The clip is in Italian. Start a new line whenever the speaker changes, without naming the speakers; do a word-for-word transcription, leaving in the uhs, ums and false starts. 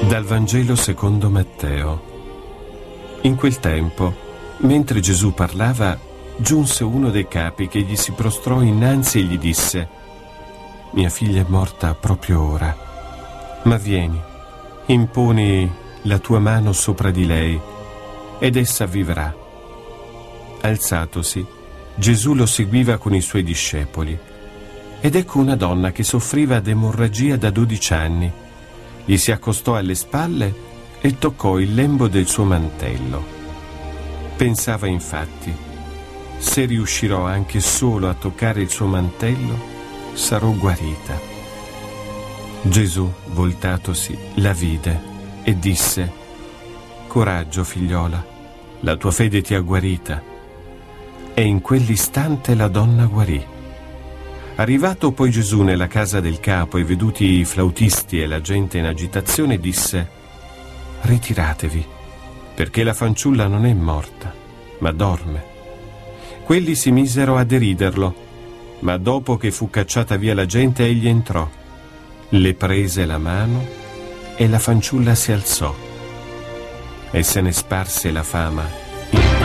Dal Vangelo secondo Matteo. In quel tempo, mentre Gesù parlava, giunse uno dei capi che gli si prostrò innanzi e gli disse: «Mia figlia è morta proprio ora, ma vieni, imponi la tua mano sopra di lei ed essa vivrà». Alzatosi, Gesù lo seguiva con i suoi discepoli. Ed ecco una donna che soffriva d'emorragia da dodici anni. Gli si accostò alle spalle e toccò il lembo del suo mantello. Pensava infatti: se riuscirò anche solo a toccare il suo mantello, sarò guarita. Gesù, voltatosi, la vide e disse: «Coraggio, figliola, la tua fede ti ha guarita». E in quell'istante la donna guarì. Arrivato poi Gesù nella casa del capo e veduti i flautisti e la gente in agitazione, disse: «Ritiratevi, perché la fanciulla non è morta, ma dorme». Quelli si misero a deriderlo, ma dopo che fu cacciata via la gente, egli entrò, le prese la mano e la fanciulla si alzò. E se ne sparse la fama